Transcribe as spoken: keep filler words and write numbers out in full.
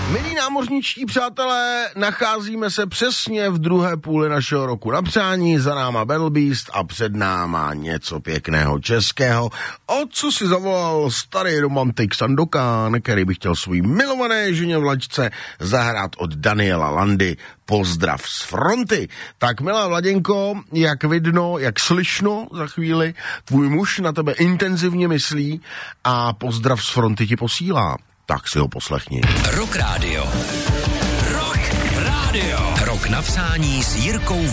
Milí námořničtí přátelé, nacházíme se přesně v druhé půli našeho roku na přání, za náma Battle Beast a před náma něco pěkného českého. O co si zavolal starý romantik Sandokán, který by chtěl svůj milované ženě v laťce zahrát od Daniela Landy. Pozdrav z fronty. Tak milá Vladěnko, jak vidno, jak slyšno za chvíli, tvůj muž na tebe intenzivně myslí a pozdrav z fronty ti posílá. Tak si ho poslechni. Rock Radio. Rock Radio. Rock na přání s Jirkou